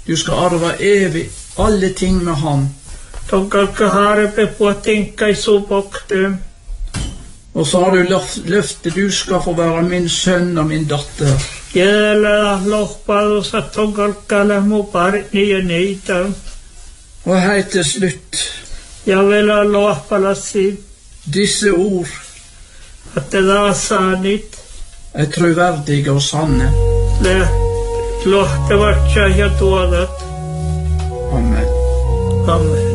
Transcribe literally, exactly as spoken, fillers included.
Du skal arve evig alle ting med han. Tongalka harpe på tenka I så bakte. Og så har du løftet, du skal få være min sønn og min datter. Jæla lohpadu sa tongalka la mu parni ja neita. Og hei til slutt. Ja vela lohpala si. Disse ord. At det da sanit. Er troverdige og sanne. Le lohte vartja ja tuodat. Amen. Amen.